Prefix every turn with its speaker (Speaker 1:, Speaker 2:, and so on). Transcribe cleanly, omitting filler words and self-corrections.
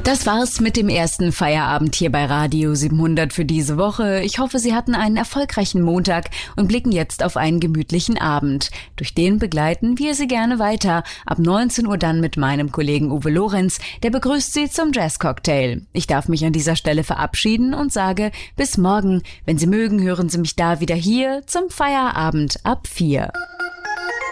Speaker 1: Das war's mit dem ersten Feierabend hier bei Radio 700 für diese Woche. Ich hoffe, Sie hatten einen erfolgreichen Montag und blicken jetzt auf einen gemütlichen Abend. Durch den begleiten wir Sie gerne weiter. Ab 19 Uhr dann mit meinem Kollegen Uwe Lorenz. Der begrüßt Sie zum Jazzcocktail. Ich darf mich an dieser Stelle verabschieden und sage bis morgen. Wenn Sie mögen, hören Sie mich da wieder hier zum Feierabend ab 4.